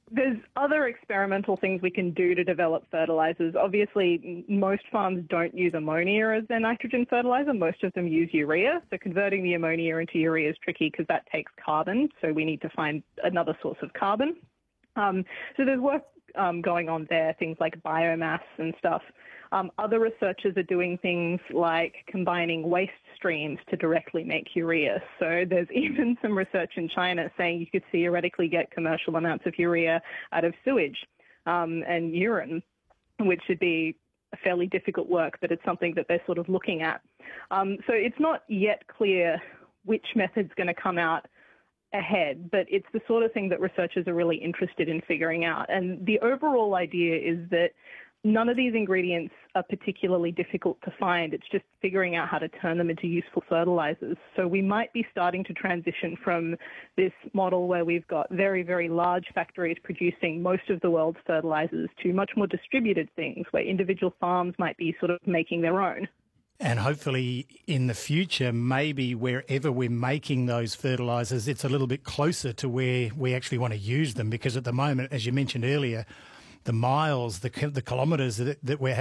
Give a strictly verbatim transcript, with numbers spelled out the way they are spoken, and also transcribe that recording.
There's other experimental things we can do to develop fertilizers. Obviously, most farms don't use ammonia as their nitrogen fertilizer. Most of them use urea. So converting the ammonia into urea is tricky because that takes carbon. So we need to find another source of carbon. Um, so there's work um, going on there, things like biomass and stuff. Um, other researchers are doing things like combining waste streams to directly make urea. So there's even some research in China saying you could theoretically get commercial amounts of urea out of sewage um, and urine, which would be a fairly difficult work, but it's something that they're sort of looking at. Um, so it's not yet clear which method's going to come out ahead, but it's the sort of thing that researchers are really interested in figuring out. And the overall idea is that none of these ingredients are particularly difficult to find. It's just figuring out how to turn them into useful fertilizers. So we might be starting to transition from this model where we've got very, very large factories producing most of the world's fertilizers to much more distributed things where individual farms might be sort of making their own. And hopefully in the future, maybe wherever we're making those fertilizers, it's a little bit closer to where we actually want to use them, because at the moment, as you mentioned earlier, the miles, the, the kilometres that, that we're